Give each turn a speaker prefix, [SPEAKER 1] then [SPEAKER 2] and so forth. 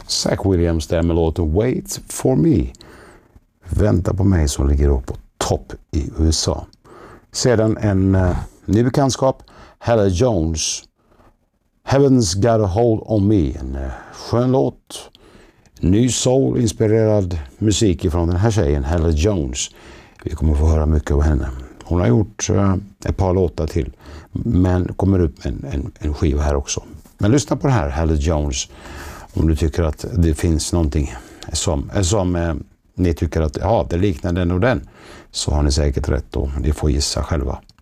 [SPEAKER 1] Zach Williams där med låten Wait for me. Vänta på mig, som ligger upp på topp i USA. Sedan en ny bekantskap, Hella Jones. Heaven's Got a Hold on Me. En skön låt. Ny soul-inspirerad musik från den här tjejen, Hella Jones. Vi kommer få höra mycket av henne. Hon har gjort ett par låtar till, men kommer upp en skiva här också. Men lyssna på det här, Hella Jones, om du tycker att det finns någonting som ni tycker att det liknar den och den, så har ni säkert rätt och ni får gissa själva.